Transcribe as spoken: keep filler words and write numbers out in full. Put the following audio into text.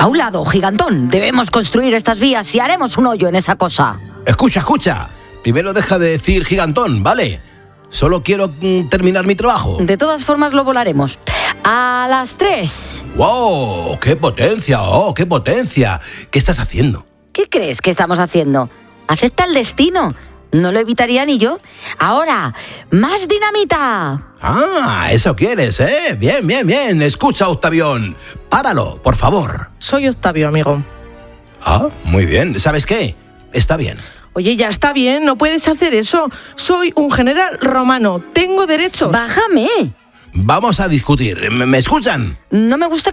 un lado, gigantón. Debemos construir estas vías y haremos un hoyo en esa cosa. Escucha, escucha. Primero deja de decir gigantón, ¿vale? Solo quiero mm, terminar mi trabajo. De todas formas lo volaremos. A las tres. ¡Wow! ¡Qué potencia! ¡Oh, qué potencia! ¿Qué estás haciendo? ¿Qué crees que estamos haciendo? Acepta el destino. No lo evitaría ni yo. Ahora, más dinamita. Ah, eso quieres, ¿eh? Bien, bien, bien. Escucha, Octavión. Páralo, por favor. Soy Octavio, amigo. Ah, muy bien. ¿Sabes qué? Está bien. Oye, ya está bien, no puedes hacer eso. Soy un general romano, tengo derechos. Bájame. Vamos a discutir. ¿Me, me escuchan? No me gusta